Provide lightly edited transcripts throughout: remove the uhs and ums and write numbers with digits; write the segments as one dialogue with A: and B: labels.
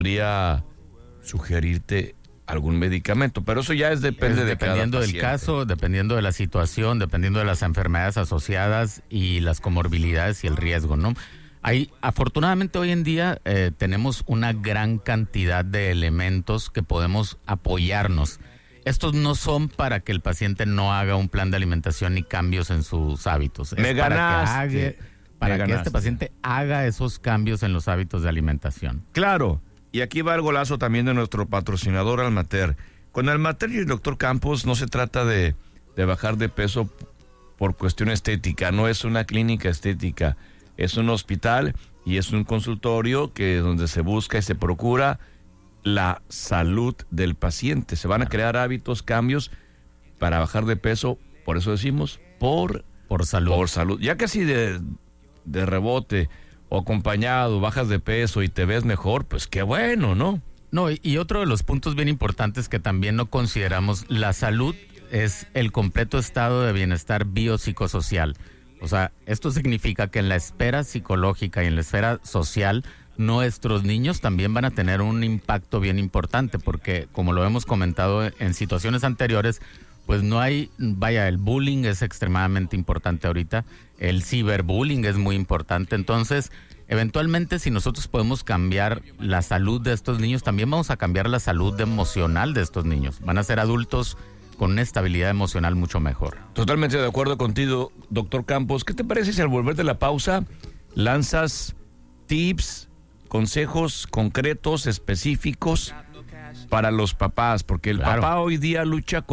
A: podría sugerirte algún medicamento, pero eso ya depende de cada
B: dependiendo del
A: paciente.
B: caso, dependiendo de la situación, dependiendo de las enfermedades asociadas y las comorbilidades y el riesgo, ¿no? Afortunadamente hoy en día tenemos una gran cantidad de elementos que podemos apoyarnos. Estos no son para que el paciente no haga un plan de alimentación ni cambios en sus hábitos.
A: Me ganaste.
B: Para que este paciente haga esos cambios en los hábitos de alimentación.
A: Claro, y aquí va el golazo también de nuestro patrocinador Almater. Con Almater y el doctor Campos no se trata de bajar de peso por cuestión estética, no es una clínica estética, es un hospital y es un consultorio donde se busca y se procura la salud del paciente. Se van a crear hábitos, cambios para bajar de peso, por eso decimos, por
B: salud.
A: Por salud. Ya casi de rebote o acompañado, bajas de peso y te ves mejor, pues qué bueno, ¿no?
B: No, y otro de los puntos bien importantes que también no consideramos, la salud es el completo estado de bienestar biopsicosocial. O sea, esto significa que en la esfera psicológica y en la esfera social, nuestros niños también van a tener un impacto bien importante, porque como lo hemos comentado en situaciones anteriores, pues no hay, el bullying es extremadamente importante ahorita, el ciberbullying es muy importante, entonces eventualmente si nosotros podemos cambiar la salud de estos niños, también vamos a cambiar la salud emocional de estos niños, van a ser adultos con una estabilidad emocional mucho mejor.
A: Totalmente de acuerdo contigo, doctor Campos. ¿Qué te parece si al volver de la pausa lanzas tips, consejos concretos, específicos para los papás? Porque el papá hoy día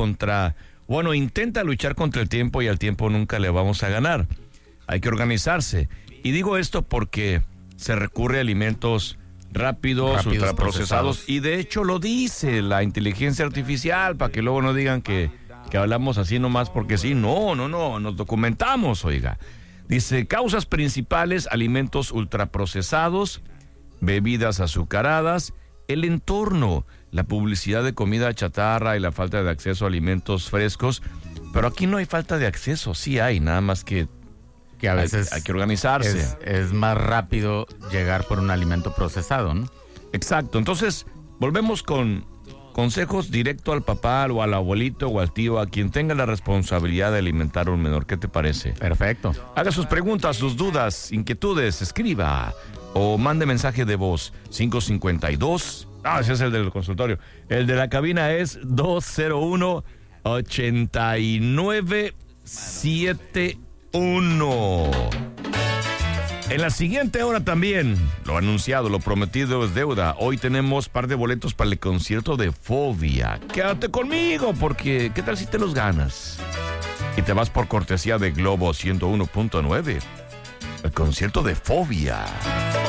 A: intenta luchar contra el tiempo y al tiempo nunca le vamos a ganar. Hay que organizarse. Y digo esto porque se recurre a alimentos rápidos, ultraprocesados, y de hecho lo dice la inteligencia artificial, para que luego no digan que hablamos así nomás porque sí. No, nos documentamos, oiga. Dice, causas principales, alimentos ultraprocesados, bebidas azucaradas, el entorno, la publicidad de comida chatarra y la falta de acceso a alimentos frescos. Pero aquí no hay falta de acceso, sí hay, nada más que
B: a veces
A: hay que organizarse.
B: Es más rápido llegar por un alimento procesado, ¿no?
A: Exacto, entonces volvemos con consejos directo al papá o al abuelito o al tío, a quien tenga la responsabilidad de alimentar a un menor. ¿Qué te parece?
B: Perfecto.
A: Haga sus preguntas, sus dudas, inquietudes, escriba o mande mensaje de voz 552. Ese es el del consultorio. El de la cabina es 201-8971. En la siguiente hora también, lo anunciado, lo prometido es deuda. Hoy tenemos par de boletos para el concierto de Fobia. Quédate conmigo, porque ¿qué tal si te los ganas? Y te vas por cortesía de Globo 101.9. El concierto de Fobia.